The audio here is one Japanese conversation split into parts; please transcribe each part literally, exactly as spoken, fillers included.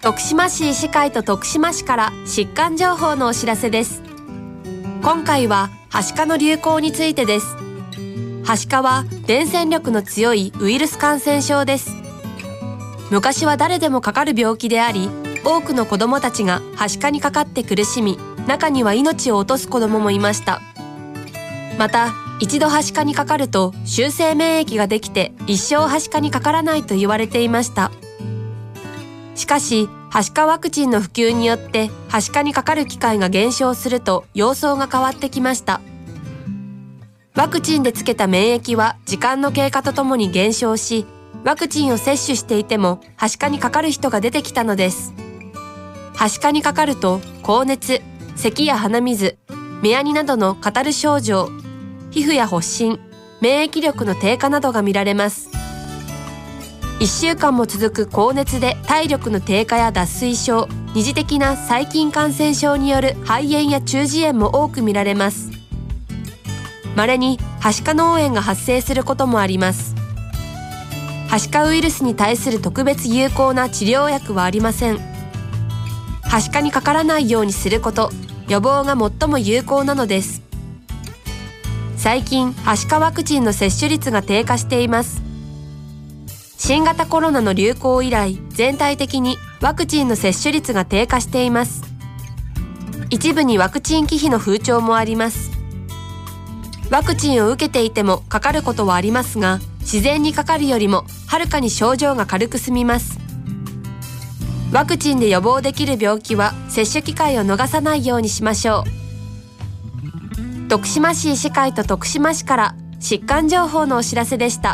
徳島市医師会と徳島市から疾患情報のお知らせです。今回ははしかの流行についてです。はしかは伝染力の強いウイルス感染症です。昔は誰でもかかる病気であり、多くの子どもたちがはしかにかかって苦しみ、中には命を落とす子どももいました。また、一度はしかにかかると終生免疫ができて一生はしかにかからないと言われていました。しかし、はしかワクチンの普及によってはしかにかかる機会が減少すると様相が変わってきました。ワクチンでつけた免疫は時間の経過とともに減少し、ワクチンを接種していてもはしかにかかる人が出てきたのです。はしかにかかると高熱、咳や鼻水、目やになどの語る症状、皮膚や発疹、免疫力の低下などが見られます。いっしゅうかんも続く高熱で体力の低下や脱水症、二次的な細菌感染症による肺炎や中耳炎も多く見られます。稀にはしか脳炎が発生することもあります。はしかウイルスに対する特別有効な治療薬はありません。はしかにかからないようにすること、予防が最も有効なのです。最近、はしかワクチンの接種率が低下しています。新型コロナの流行以来、全体的にワクチンの接種率が低下しています。一部にワクチン忌避の風潮もあります。ワクチンを受けていてもかかることはありますが、自然にかかるよりもはるかに症状が軽く済みます。ワクチンで予防できる病気は接種機会を逃さないようにしましょう。徳島市医師会と徳島市から疾患情報のお知らせでした。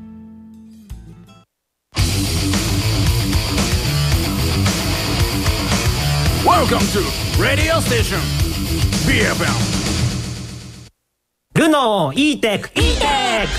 Welcome to Radio Station ビーエフエム。 ルノー E-テック E-テック